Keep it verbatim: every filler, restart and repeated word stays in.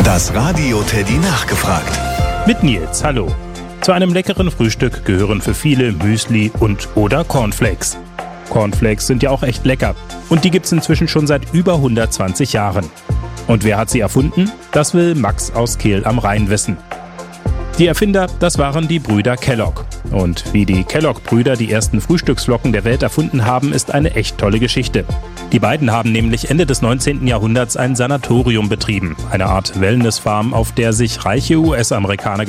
Das Radio Teddy nachgefragt. Mit Nils, hallo. Zu einem leckeren Frühstück gehören für viele Müsli und oder Cornflakes. Cornflakes sind ja auch echt lecker. Und die gibt's inzwischen schon seit über hundertzwanzig Jahren. Und wer hat sie erfunden? Das will Max aus Kehl am Rhein wissen. Die Erfinder, das waren die Brüder Kellogg. Und wie die Kellogg-Brüder die ersten Frühstücksflocken der Welt erfunden haben, ist eine echt tolle Geschichte. Die beiden haben nämlich Ende des neunzehnten Jahrhunderts ein Sanatorium betrieben, eine Art Wellnessfarm, auf der sich reiche U S-Amerikaner